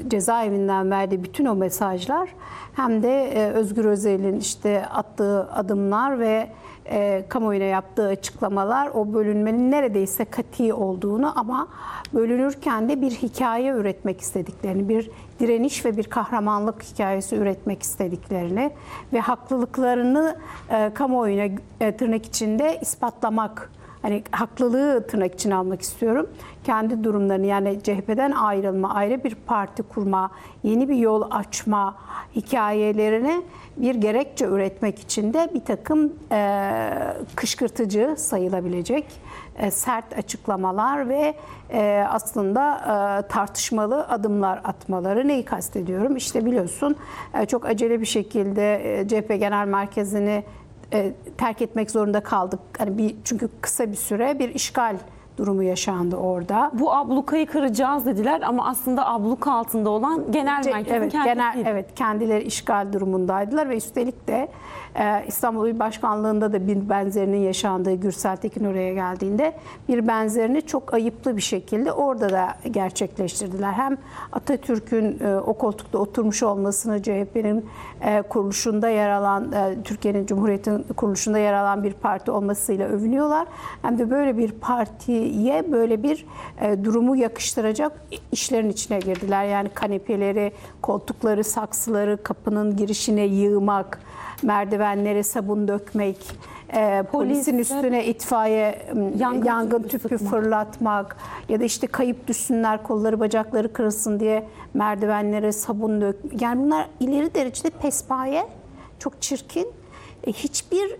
cezaevinden verdiği bütün o mesajlar hem de Özgür Özel'in işte attığı adımlar ve kamuoyuna yaptığı açıklamalar o bölünmenin neredeyse kati olduğunu ama bölünürken de bir hikaye üretmek istediklerini, bir direniş ve bir kahramanlık hikayesi üretmek istediklerini ve haklılıklarını kamuoyuna tırnak içinde ispatlamak, hani haklılığı tırnak içine almak istiyorum. Kendi durumlarını, yani CHP'den ayrılma, ayrı bir parti kurma, yeni bir yol açma hikayelerine bir gerekçe üretmek için de bir takım kışkırtıcı sayılabilecek sert açıklamalar ve aslında tartışmalı adımlar atmaları. Neyi kastediyorum? İşte biliyorsun çok acele bir şekilde CHP Genel Merkezi'ni terk etmek zorunda kaldık. Hani çünkü kısa bir süre bir işgal durumu yaşandı orada. Bu ablukayı kıracağız dediler ama aslında abluka altında olan genel merkezin kendisi. Evet, kendileri işgal durumundaydılar ve üstelik de İstanbul İl Başkanlığı'nda da bir benzerinin yaşandığı, Gürsel Tekin oraya geldiğinde bir benzerini çok ayıplı bir şekilde orada da gerçekleştirdiler. Hem Atatürk'ün o koltukta oturmuş olmasını, CHP'nin kuruluşunda yer alan, Türkiye'nin Cumhuriyeti'nin kuruluşunda yer alan bir parti olmasıyla övünüyorlar. Hem de böyle bir partiye böyle bir durumu yakıştıracak işlerin içine girdiler. Yani kanepeleri, koltukları, saksıları kapının girişine yığmak, merdivenlere sabun dökmek, polisin üstüne itfaiye yangın tüpü fırlatmak ya da işte kayıp düşsünler, kolları bacakları kırılsın diye merdivenlere sabun dökmek. Yani bunlar ileri derecede pespaye, çok çirkin. Hiçbir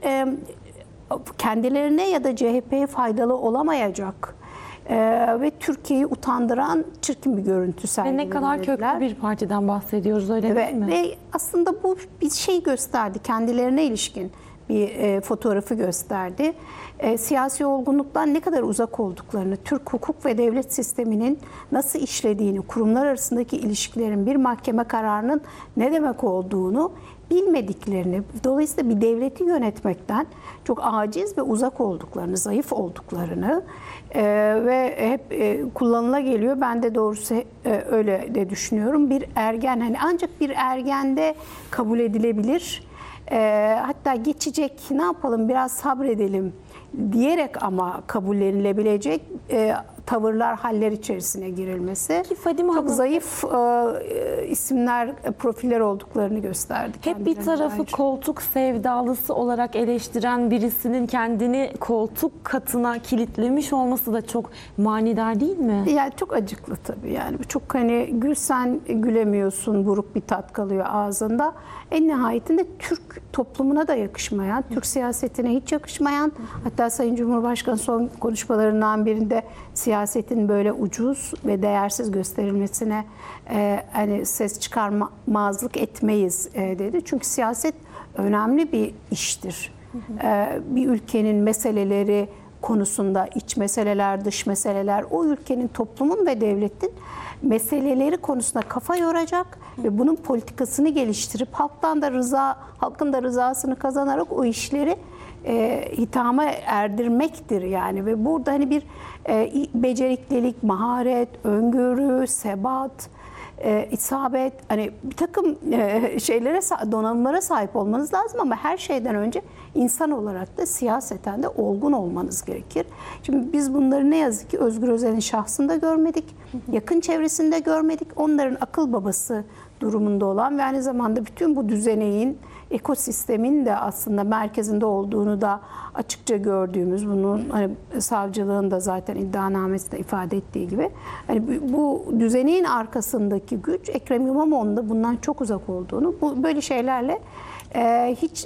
kendilerine ya da CHP'ye faydalı olamayacak ve Türkiye'yi utandıran çirkin bir görüntü sergilediler. Ve ne kadar köklü bir partiden bahsediyoruz, öyle değil mi? Ve aslında bu bir şey gösterdi, kendilerine ilişkin bir fotoğrafı gösterdi. Siyasi olgunluktan ne kadar uzak olduklarını, Türk hukuk ve devlet sisteminin nasıl işlediğini, kurumlar arasındaki ilişkilerin, bir mahkeme kararının ne demek olduğunu bilmediklerini, dolayısıyla bir devleti yönetmekten çok aciz ve uzak olduklarını, zayıf olduklarını ve hep kullanıla geliyor. Ben de doğrusu öyle de düşünüyorum. Bir ergen, hani ancak bir ergende kabul edilebilir. Hatta geçecek, ne yapalım biraz sabredelim diyerek ama kabullenilebilecek tavırlar, haller içerisine girilmesi ki Fadime çok Hanım, zayıf isimler, profiller olduklarını gösterdi. Hep bir tarafı koltuk sevdalısı olarak eleştiren birisinin kendini koltuk katına kilitlemiş olması da çok manidar değil mi? Yani çok acıklı tabii, yani çok hani gülsen gülemiyorsun, buruk bir tat kalıyor ağzında. En nihayetinde Türk toplumuna da yakışmayan, Türk siyasetine hiç yakışmayan, hatta Sayın Cumhurbaşkanı son konuşmalarından birinde siyasetin böyle ucuz ve değersiz gösterilmesine hani ses çıkarmazlık etmeyiz dedi. Çünkü siyaset önemli bir iştir. Bir ülkenin meseleleri konusunda, iç meseleler, dış meseleler, o ülkenin, toplumun ve devletin meseleleri konusunda kafa yoracak ve bunun politikasını geliştirip halkın da rızasını kazanarak o işleri hitama erdirmektir yani. Ve burada hani bir beceriklilik, maharet, öngörü, sebat, isabet, hani bir takım donanımlara sahip olmanız lazım ama her şeyden önce insan olarak da siyaseten de olgun olmanız gerekir. Şimdi biz bunları ne yazık ki Özgür Özel'in şahsında görmedik, yakın çevresinde görmedik. Onların akıl babası durumunda olan ve aynı zamanda bütün bu düzeneğin, ekosistemin de aslında merkezinde olduğunu da açıkça gördüğümüz, bunun hani savcılığın da zaten iddianamesinde ifade ettiği gibi, hani bu düzeneğin arkasındaki güç Ekrem İmamoğlu'nun da bundan çok uzak olduğunu, böyle şeylerle hiç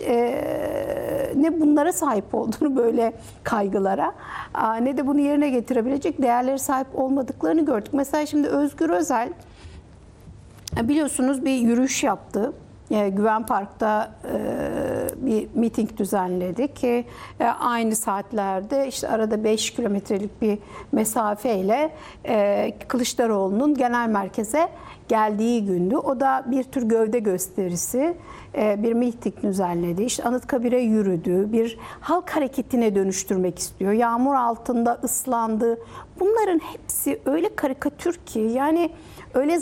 ne bunlara sahip olduğunu, böyle kaygılara, ne de bunu yerine getirebilecek değerlere sahip olmadıklarını gördük. Mesela şimdi Özgür Özel biliyorsunuz bir yürüyüş yaptı. Güven Park'ta bir miting düzenledi ki aynı saatlerde işte arada 5 kilometrelik bir mesafeyle Kılıçdaroğlu'nun genel merkeze geldiği gündü. O da bir tür gövde gösterisi, bir miting düzenledi. İşte Anıtkabir'e yürüdü, bir halk hareketine dönüştürmek istiyor. Yağmur altında ıslandı. Bunların hepsi öyle karikatür ki, yani öyle